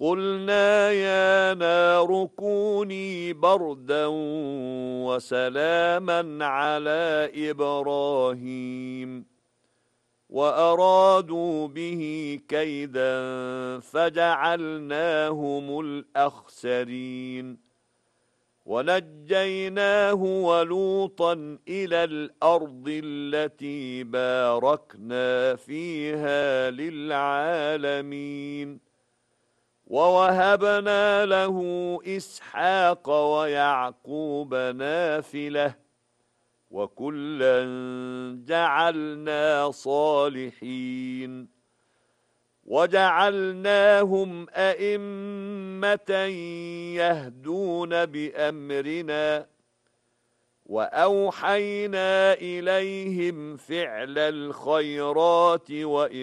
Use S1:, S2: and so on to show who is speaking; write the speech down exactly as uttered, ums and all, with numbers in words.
S1: قلنا يا نار كوني بردا وسلاما على إبراهيم وأرادوا به كيدا فجعلناهم الأخسرين ونجيناه ولوطا إلى الأرض التي باركنا فيها للعالمين ووهبنا له إسحاق ويعقوب نافلة وكلا جعلنا صالحين وجعلناهم أئمة يهدون بأمرنا وأوحينا إليهم فعل الخيرات وإ